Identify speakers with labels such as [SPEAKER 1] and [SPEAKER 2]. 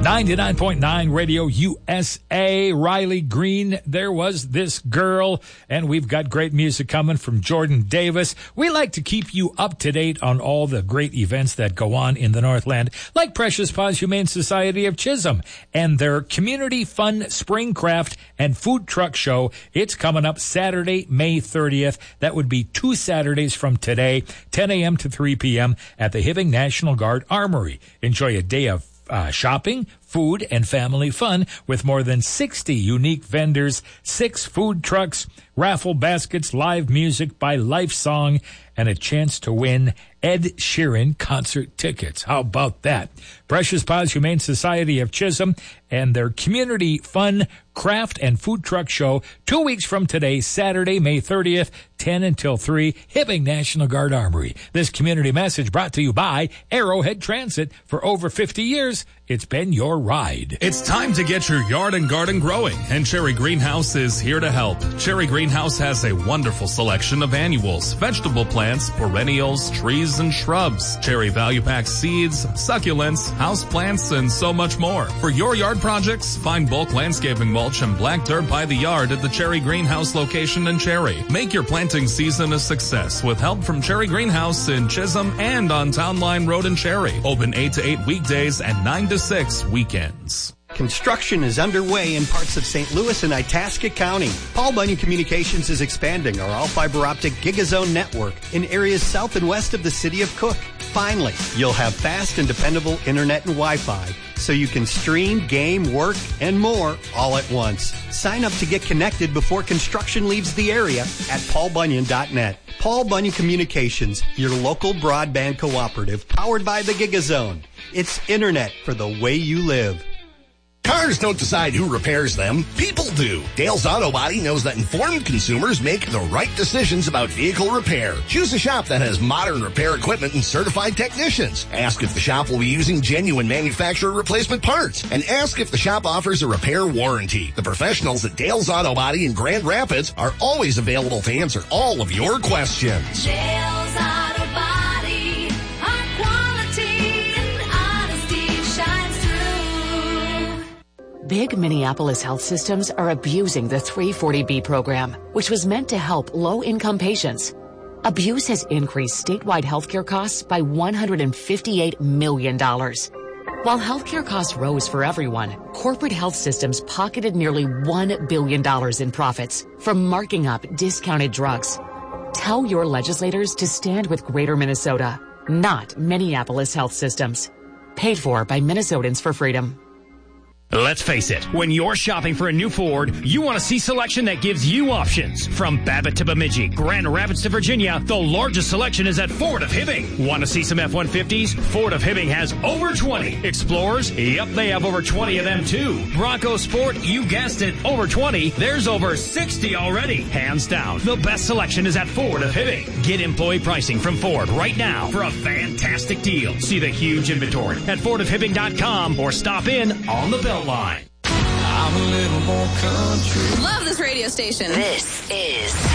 [SPEAKER 1] 99.9 Radio USA. Riley Green, There Was This Girl. And we've got great music coming from Jordan Davis. We like to keep you up to date on all the great events that go on in the Northland, like Precious Paws Humane Society of Chisholm and their Community Fun Spring Craft and Food Truck Show. It's coming up Saturday, May 30th. That would be 2 Saturdays from today, 10 a.m. to 3 p.m. at the Hibbing National Guard Armory. Enjoy a day of shopping, food, and family fun with more than 60 unique vendors, 6 food trucks, raffle baskets, live music by Life Song, and a chance to win Ed Sheeran concert tickets. How about that? Precious Paws Humane Society of Chisholm and their Community Fun Craft and Food Truck Show 2 weeks from today, Saturday, May 30th, 10 until 3, Hibbing National Guard Armory. This community message brought to you by Arrowhead Transit. For over 50 years, it's been your ride.
[SPEAKER 2] It's time to get your yard and garden growing, and Cherry Greenhouse is here to help. Cherry Greenhouse has a wonderful selection of annuals, vegetable plants, perennials, trees, and shrubs. Cherry Value Pack seeds, succulents, house plants, and so much more. For your yard projects, find bulk landscaping mulch and black dirt by the yard at the Cherry Greenhouse location in Cherry. Make your planting season a success with help from Cherry Greenhouse in Chisholm and on Town Line Road in Cherry. Open 8 to 8 weekdays and 9 to 6 weekends.
[SPEAKER 3] Construction is underway in parts of St. Louis and Itasca County. Paul Bunyan Communications is expanding our all-fiber optic GigaZone network in areas south and west of the city of Cook. Finally, you'll have fast and dependable internet and Wi-Fi so you can stream, game, work, and more all at once. Sign up to get connected before construction leaves the area at paulbunyan.net. Paul Bunyan Communications, your local broadband cooperative powered by the GigaZone. It's internet for the way you live.
[SPEAKER 4] Cars don't decide who repairs them. People do. Dale's Auto Body knows that informed consumers make the right decisions about vehicle repair. Choose a shop that has modern repair equipment and certified technicians. Ask if the shop will be using genuine manufacturer replacement parts. And ask if the shop offers a repair warranty. The professionals at Dale's Auto Body in Grand Rapids are always available to answer all of your questions.
[SPEAKER 5] Dale's Auto Body, our quality and honesty shines through.
[SPEAKER 6] Big Minneapolis health systems are abusing the 340B program, which was meant to help low-income patients. Abuse has increased statewide healthcare costs by $158 million. While healthcare costs rose for everyone, corporate health systems pocketed nearly $1 billion in profits from marking up discounted drugs. Tell your legislators to stand with Greater Minnesota, not Minneapolis health systems. Paid for by Minnesotans for Freedom.
[SPEAKER 7] Let's face it, when you're shopping for a new Ford, you want to see selection that gives you options. From Babbitt to Bemidji, Grand Rapids to Virginia, the largest selection is at Ford of Hibbing. Want to see some F-150s? Ford of Hibbing has over 20. Explorers? Yep, they have over 20 of them too. Bronco Sport? You guessed it, over 20. There's over 60 already. Hands down, the best selection is at Ford of Hibbing. Get employee pricing from Ford right now for a fantastic deal. See the huge inventory at fordofhibbing.com or stop in on the Bell Line.
[SPEAKER 5] I'm a little more country. Love this radio station.
[SPEAKER 6] This is